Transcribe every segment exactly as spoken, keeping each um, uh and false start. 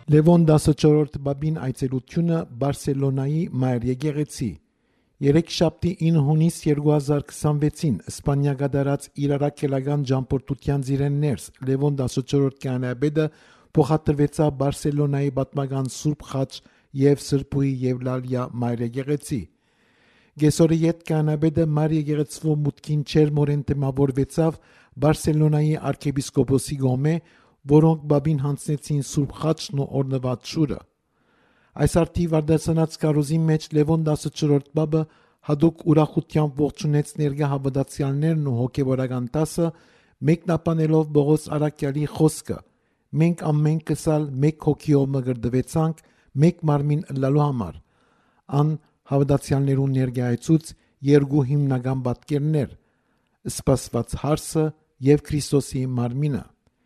Լևոն տասնչորրորդ բաբին այցելությունը Բարսելոնայի Մայր եկեղեցի։ Երեքշաբթի ինը հունիս երկու հազար քսանվեցին Իսպանիա գդարած իր առաքելական ճամփորդության ծիրեն ներս Լևոն տասնչորրորդ քահանայապետը փոխադրվեցավ Բարսելոնայի պատմական Սուրբ Խաչ եւ Սրբուհի Եվլալիա Մայր եկեղեցի։ Գեսորի ետ քահանայապետը Մայր եկեղեցու մուտքին չերմորեն թեմավորվեցավ Բարսելոնայի arczepiskopos-ի գոմե, որոնք բաբին հանձնեցին Սուրբ Խաչն ու օրնված շուրը։ Այս արդի վարդացանած կարոզի մեջ Լևոն տասնչորրորդ բաբը հadouk ուրախությամբ ողջունեց ներկա հավատացյալներն ու հոգևորական տասը, մեկնաբանելով Պողոս առաքյալի խոսքը. «Մենք ամենքսալ մեկ հոգիով մգրդվեցանք, մեկ մարմին ըլլալու համար»։ Ան հավատացյալներուն ներկայացուց երկու հիմնական պատկերներ՝ սպասված հարսը եւ Քրիստոսի մարմինը։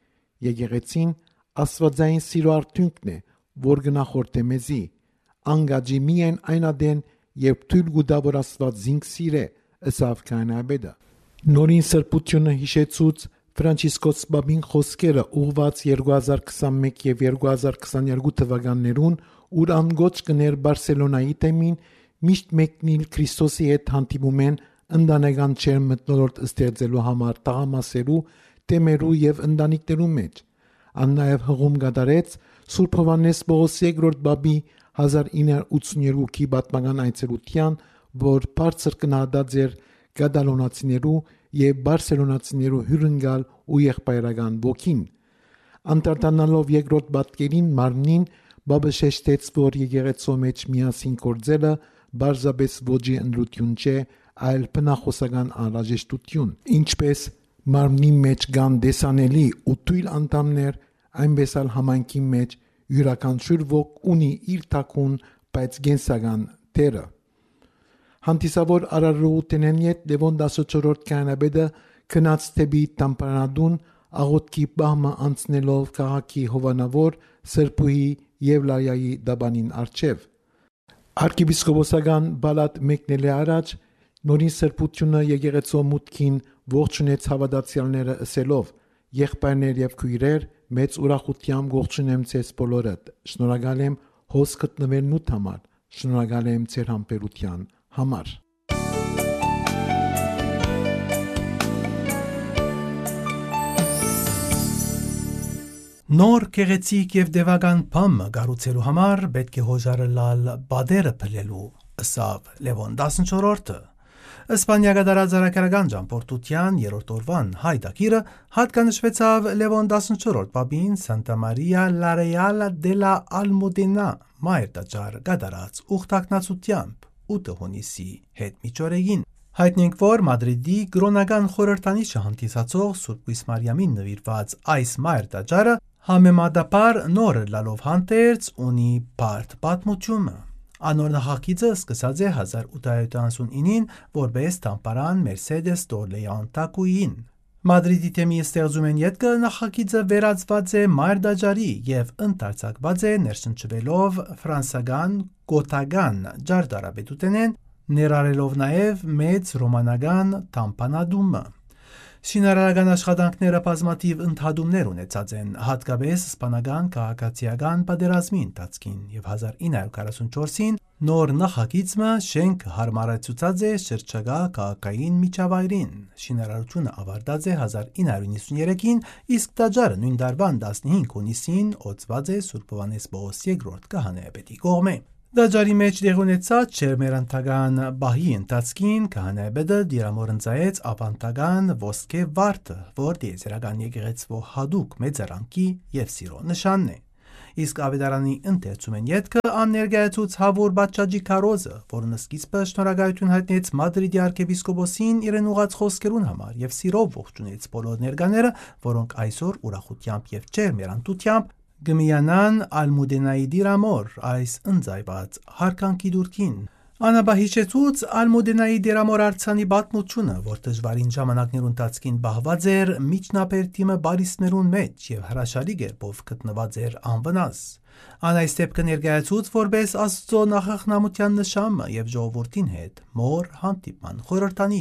Եկեղեցին աստվածային սիրո արդյունքն է, որ գնախորդ է մեզի, անգաջի միայն այն ադեն, երբ թույլ գուտա, որ Աստված զինք սիրե, ըսավ քահանայապետը։ Նորին սրբությունը հիշեցուց Ֆրանցիսկոս բաբին խոսքերը ուղված երկու հազար քսանմեկ եւ երկու հազար քսաներկու թվականներուն, ուր անգոչ կներ Բարսելոնայի թեմին միշտ մեկնիլ Քրիստոսի հետ հանդիպում են ընտանեկան չեր մթնոլորտ ստեղծելու համար տղամասերու, թեմերու եւ ընտանիքներու մեջ։ Ան նաեւ հղում կատարեց Սուրբ Հովհաննես Պողոս երկրորդ բաբի հազար ինը հարյուր ութսուներեքի պատմական այցելության, որ բարձր կնահատած էր կատալոնացիներու եւ բարսելոնացիներու հյուրընկալ ու եղբայրական ոգին։ Անդրադառնալով երկրորդ պատկերին մարմնին, բաբը շեշտեց, որ եկեղեցու մեջ միասին գործելը բարձրապես ոճի ընդրություն չէ, այլ բնախոսական անհրաժեշտություն։ Ինչպես մարմնի մեջ կան տեսանելի ու թույլ անդամներ, այնպես էլ համայնքի մեջ յուրաքանչյուր ոք ունի իր թաքուն, բայց կենսական դերը։ Հանդիսավոր արարողութենեն յետ Լևոն տասնչորրորդ քահանայապետը գնաց դեպի Տամպանադուն, աղոթքի պահմը անցնելով քաղաքի հովանավոր Սրբուհի Եվլալիայի դաբանին առջև։ Arczepiskoposական բալատ մեկնել առաջ նորին սրբությունը եկեղեցու մուտքին ողջունեց հավատացյալները ըսելով. «Եղբայրներ եւ քույրեր, մեծ ուրախությամբ ողջունեմ ձեզ բոլորդ։ Շնորհակալ եմ հոս գտնվելնուդ համար, շնորհակալ եմ ձեր համբերության համար»։ Նոր գեղեցիկ եւ դեվական բամ կառուցելու համար պետք է հոժարը լալ բادرը փլելու, ըսավ Լևոն տասնչորրորդը։ Իսպանիա գդարած առաքելական ճամփորդության երրորդ օրվան հայտագիրը հատկանշվեցավ Լևոն տասնչորրորդ բաբին Սանտա Մարիա լա Ռեալ դե լա Ալմուդենա Մայր տաճար գդարած ուխտակնացությամբ ութ հունիսի հետ միջօրեին։ Հայտնենք, որ Մադրիդի գրոնական խորհրդանիշը հանդիսացող Սուրբ Կույս Մարիամին նվիրված այս Մայր տաճարը համեմատաբար նոր լալով հանդերձ ունի բարդ պատմությունը։ Անոր նախագիծը սկսած է հազար ութ հարյուր յոթանասունինին որպես Տամպարան Մերսեդես Տորլեան տակուին։ Մադրիդի թեմի ստեղծում են ետքը նախագիծը վերածված է Մայր տաճարի եւ ընդարձակված է ներշնչվելով ֆրանսական գոթական ջարդարապետութենեն, ներառելով նաեւ մեծ ռոմանական Տամպանադումը։ Շինարարական աշխատանքները բազմաթիվ ընդհատումներ ունեցած են, հատկապես իսպանական քաղաքացիական պատերազմի ընթացքին եւ հազար ինը հարյուր քառասունչորսին նոր նախագիծը շենքը հարմարեցուցած է շրջակա քաղաքային միջավայրին։ Շինարարությունը ավարտած է հազար ինը հարյուր նիստուներեքին, իսկ տաճարը նույն տարվան տասնհինգ հունիսին օծված է Սուրբ Հովհաննես Պողոս երկրորդ քահանայապետի կողմէ։ Տաճարի մեջ դեղ ունեցած չերմերանտական բահի ընթացքին քահանայապետը դիրամորընծայեց ավանդական ոսկե վարդը, որ դիեզերական եկեղեցու հadouk մեծարանքի եւ սիրո նշանն է։ Իսկ ավետարանի ընթերցում են ետքը աններկայացուց Հավուր Բաչաջի քարոզը, որն սկիզբը շնորհակալություն հայտնեց Մադրիդի arczepiskoposին իրեն ուղած խոսքերուն համար եւ սիրով ողջունեց բոլոր ներկաները, որոնք այսօր ուրախությամբ եւ ջերմերանտությամբ գմիանան Ալմուդենայի դիրամոր այս ընձայված հարկանքի դուրքին։ Անաբահիչեցուց Ալմուդենայի դիրամոր արձանի պատմությունը, որ դժվարին ժամանակներուն ընթացքին բահված էր միջնաբերդիմը բարիսներուն մեջ եւ հրաշալի կերպով գտնված էր անվնաս։ Ան այս դեպքը ներկայացուց որպես Աստծո նախախնամության նշանը եւ ժողովրդին հետ մոր հանդիպման խորհրդանիշ։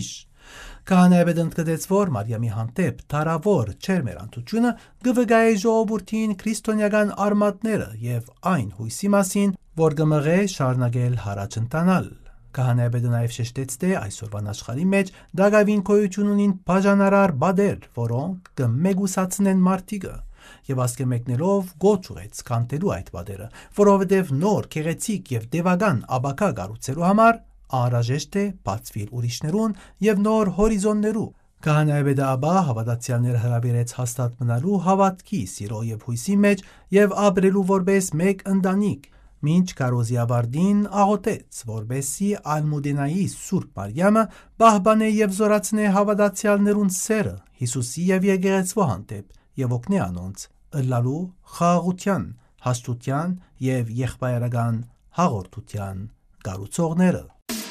Քահանայապետը ընդգծեց, որ Մարիամի հանդեպ թարավոր չերմերանտությունը գվգայի ժողովրդին քրիստոնեական արմատները եւ այն հույսի մասին, որ գմղե շարունակել հարաճ ընթանալ։ Քահանայապետը նաև շեշտեց, թե այսօրվան աշխարհի մեջ դակավին գոյություն ունին բաժանարար բադեր, որոնք կմեգուսացնեն մարդիկը, եւ ասկե մեկնելով գոչ ուղեց կանտելու այդ բադերը, որովհետեւ նոր, գեղեցիկ եւ դեվական աբակա կառուցելու համար անհրաժեշտ է բացվիլ ուրիշներուն եւ նոր հորիզոններու։ Քահանայապետը ապա հավատացյալները հրավիրեց հաստատ մնալու հավատքի, սիրո եւ հույսի մեջ եւ ապրելու որպես մեկ ընտանիք, մինչ կարոզի ավարտին աղոթեց, որբեսի Ալմուդենայի Սուրբ Մարիամը պահպանե եւ զորացնե հավատացյալներուն սերը Հիսուսի եւ եկեղեցու հանդեպ եւ օգնե անոնց ըլլալու խաղաղության, հաստության եւ եղբայրական հաղորդության կառուցողները։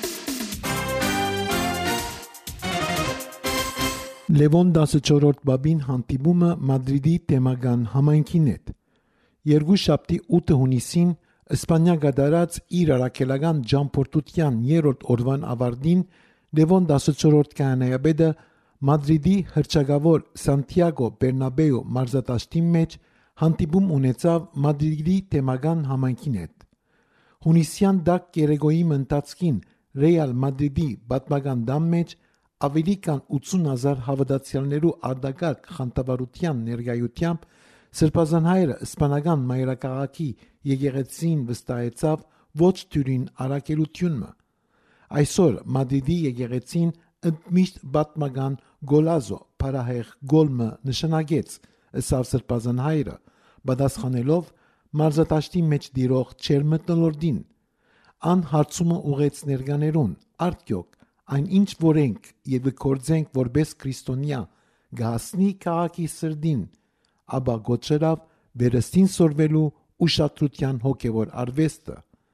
Լևոն տասնչորրորդ բաբին հանդիպումը Մադրիդի թեմական համայնքին հետ։ Երկուշաբթի ութ հունիսին Իսպանիա գդարած իր առաքելական ճամփորդության երրորդ օրվան ավարտին Լևոն տասնչորրորդ քահանայապետը Մադրիդի հռչակավոր Սանտիագո Բերնաբեու մարզադաշտի մեջ հանդիպում ունեցավ Մադրիդի թեմական համայնքին հետ։ Հունիսյան դակ երեկոյի ընթացքին Ռեալ Մադրիդի պատմական դամ մեջ ավելի քան ութսուն հազար հավատացյալներու արտակարգ խանդավառության ներկայությամբ Սրբազան հայրը իսպանական մայրաքաղաքի եկեղեցին վստահեցավ ոչ թյուրին առաքելությունը։ Այսօր Մադրիդի եկեղեցին ընդմիշտ պատմական գոլազո փարահեղ գոլմը նշանակեց, ըսավ Սրբազան հայրը, պատասխանելով մարզադաշտի մեջ դիրող չերմտնոլորդին։ Ան հարցումը ուղեց ներկաներուն, արդյոք այն ինչ որենք եւ կորձենք որպես քրիստոնյա գահսնի քաղաքի սրդին, ապա գոչերավ վերստին սորվելու ուշադրության հոգևոր արվեստը։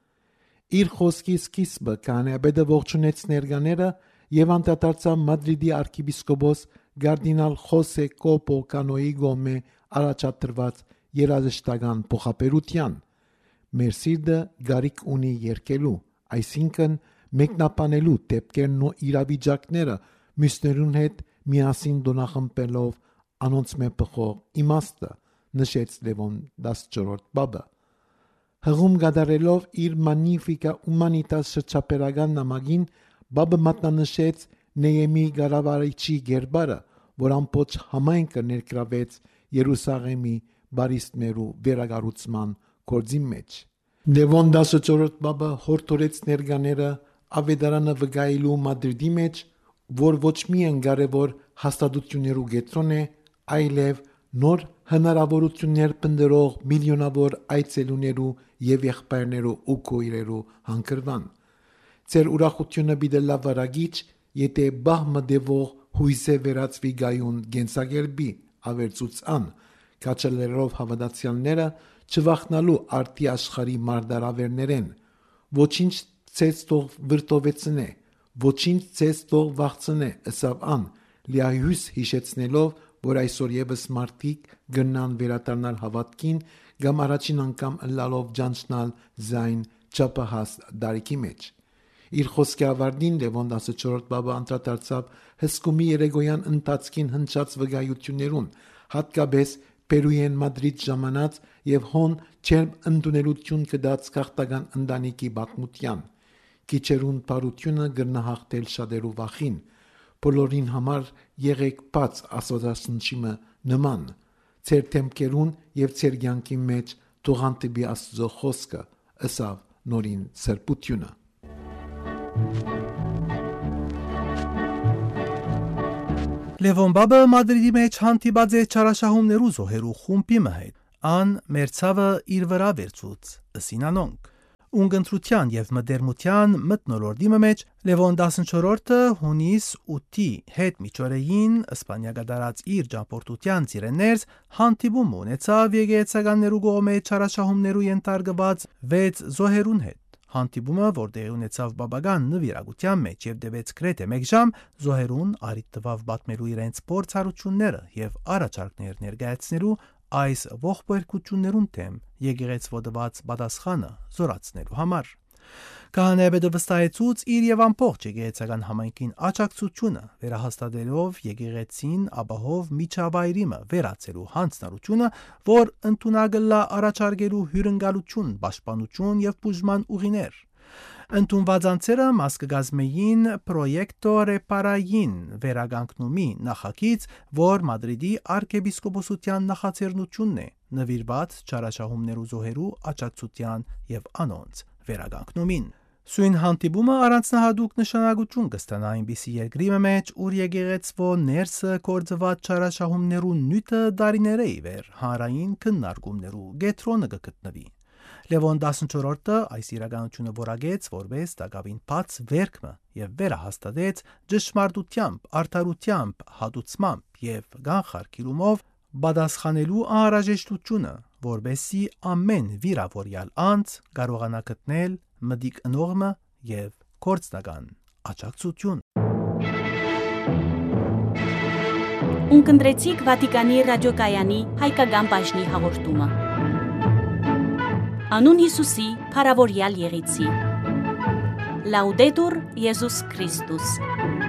Իր խոսքի սկիզբը քահանայապետը ողջունեց ներկաները եւ անդրադարձավ Մադրիդի arczepiskopos Կարդինալ Խոսե Կոպո Կանոյի գոմե առաջադրված երաժշտական փոխապերության։ Մեր սիրտը գարիք ունի երկելու, այսինքն մեկնաբանելու դեպքերն ու իրավիճակները մյուսներուն հետ միասին դոնախմբելով անոնց մե փոխող իմաստը, նշեց Լևոն տասնչորրորդ բաբը։ Հղում գդարելով իր Magnificat Humanitas շրջապերական նամակին, բաբը մատնանշեց Նեեմի գարավարիչի գերբարը, որ ամբողջ համայնքը ներգրավեց Երուսաղեմի բարիստներու վերակառուցման գործի մեջ։ Լևոն տասնչորրորդ բաբը հորդորեց ներկաները ավետարանը վկայելու Մադրիդի մեջ, որ ոչ միայն կարևոր հաստատություններու գետրոն է, այլև նոր հնարավորություններ պնդրող միլիոնավոր այցելուներու եւ եղբայրներու ու քույրերու հանգրվան։ Ձեր ուրախությունը պիտի լավ վարագիչ, եթե բահմը դեվող հույսե վերածվի գայուն գենսակերպի, ավերծուց ան, կաչելերով հավատացյալները չվախնալու արդի աշխարի մարդարավերներեն, ոչինչ ցես թող վրտովեցնե, ոչինչ ցես թող վախցնե, ըսավ ան, լիահյուս հիշեցնելով, որ այսօր եւս մարդիկ գնան վերադառնալ հավատքին կամ առաջին անգամ ըլլալով ճանչնալ զայն չափահաս դարիքի մեջ։ Իր խոսքի ավարտին Լևոն տասնչորրորդ բաբը անդրադարձավ հսկումի երեկոյան ընթացքին հնչած վկայություններուն, հատկապես Պերուեն Մադրիդ ժամանած եւ հոն չերմ ընդունելություն կդած քաղաքական ընտանիքի բացմության։ Քիչերուն բարությունը գրնահաղթել շատերու վախին։ Բոլորին համար եղեք բաց Աստվածաշնչիմը նման, ձեր թեմքերուն եւ ձեր կյանքի մեջ թողանտիբի Աստծո խոսքը, ըսավ նորին սրբությունը։ Լևոն բաբը Մադրիդի մեջ հանդիպած է չարաշահումներու զոհերու խումբի հետ։ Ան մերցավը իր վրա վերցուց, ըսին անոնք։ Ունգընտրության եւ մդերմության մտնոլորդի մեջ Լևոն տասնչորրորդը հունիս ութի հետ միջօրեին Իսպանիա գդարած իր ճամփորդության ծիրեներս հանդիպում ունեցավ եկեղեցականներու կողմէ չարաշահումներու ենթարկված վեց զոհերուն հետ։ Հանդիպումը, որ տեղի ունեցավ բաբական նվիրագության մեջ եւ դեվեց գրեթե մեկ ժամ, զոհերուն արիտ տվավ պատմելու իրենց փորձառությունները եւ առաջարկներ ներկայացնելու այս ողբերգություններուն թեմ եկեղեցու տված պատասխանը զորացնելու համար։ Քահանայապետը վստահեցուց իր եւ ամբողջ եկեղեցական համայնքին աջակցությունը վերահաստատելով եկեղեցին ապահով միջավայրիմը վերացելու հանձնարարությունը, որ ընդունակը լա առաջարկելու հյուրընկալություն, պաշտպանություն եւ բուժման ուղիներ։ Ընդունված անձերը մաս կգազմեին պրոյեկտո ռեպարային վերագանքնումի նախագիծ, որ Մադրիդի arczepiskopոսության նախաձեռնությունն է, նվիրված չարաշահումներու զոհերու աջակցության եւ անոնց վերագանքնումին։ Սույն հանդիպումը առանձնահատուկ նշանակություն կստանա այնպիսի երկրի մեջ, ուր եկեղեցվո ներսը կորձված չարաշահումներու նյութը դարիներ է վեր հանրային քննարկումներու գետրոնը կգտնվի։ Լևոն տասնչորրորդը այս իրականությունը որակեց որպես դակավին բաց վերքմը եւ վերահաստատեց ճշմարտությամբ, արդարությամբ, հատուցմամբ եւ գանխարկիրումով պատասխանելու անհրաժեշտությունը, որբեսի ամեն վիրավորյալ անձ կարողանա գտնել մտիկ նորմը եւ կորցնական աջակցություն։ Ունկնդրեցիք Վատիկանի ռադիոկայանի հայկական բաժնի հաղորդումը։ Անուն Հիսուսի փառավորյալ եղեցի։ Լաուդետուր Եզուս Քրիստոս։